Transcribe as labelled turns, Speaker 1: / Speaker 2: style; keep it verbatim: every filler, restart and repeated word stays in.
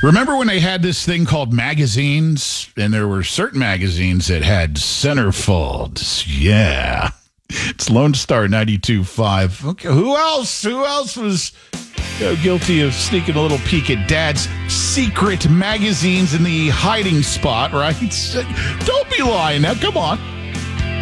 Speaker 1: Remember when they had this thing called magazines? And there were certain magazines that had centerfolds. Yeah. It's Lone Star ninety-two point five. Okay, who else? Who else was you know, guilty of sneaking a little peek at Dad's secret magazines in the hiding spot, right? Don't be lying now. Come on.